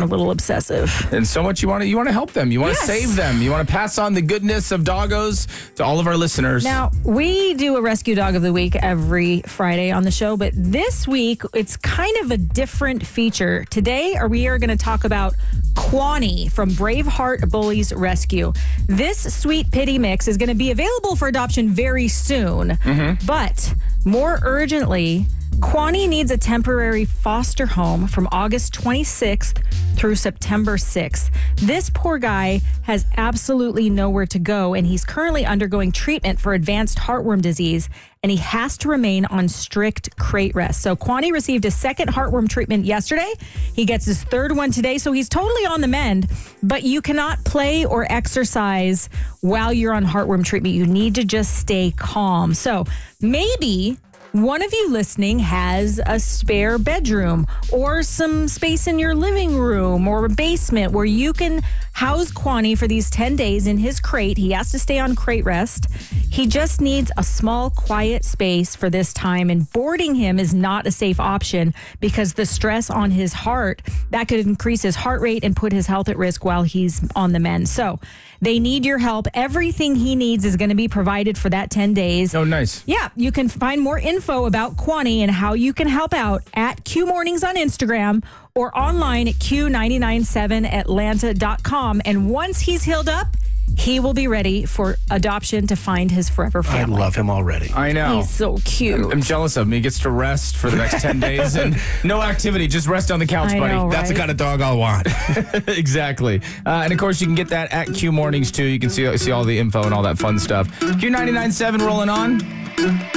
a little obsessive. And so much you want to help them. You want to save them. You want to pass on the goodness of doggos to all of our listeners. Now, we do a Rescue Dog of the Week every Friday on the show, but this week it's kind of a different feature. Today, we are going to talk about Kwani from Braveheart Bullies Rescue. This sweet pity mix is going to be available for adoption very soon, but more urgently, Kwani needs a temporary foster home from August 26th through September 6th. This poor guy has absolutely nowhere to go, and he's currently undergoing treatment for advanced heartworm disease, and he has to remain on strict crate rest. So Kwani received his second heartworm treatment yesterday. He gets his third one today, so he's totally on the mend, but you cannot play or exercise while you're on heartworm treatment. You need to just stay calm. So maybe one of you listening has a spare bedroom or some space in your living room or a basement where you can house Kwani for these 10 days in his crate. He has to stay on crate rest. He just needs a small, quiet space for this time, and boarding him is not a safe option because the stress on his heart, that could increase his heart rate and put his health at risk while he's on the mend. So they need your help. Everything he needs is going to be provided for that 10 days. Oh, nice. Yeah, you can find more info about Kwani and how you can help out at Q Mornings on Instagram or online at Q997Atlanta.com. And once he's healed up, he will be ready for adoption to find his forever family. I love him already. I know. He's so cute. I'm jealous of him. He gets to rest for the next 10 days and no activity. Just rest on the couch, I buddy. know, That's the right? kind of dog I'll want. Exactly. And of course, you can get that at Q Mornings too. You can see all the info and all that fun stuff. Q99.7 rolling on.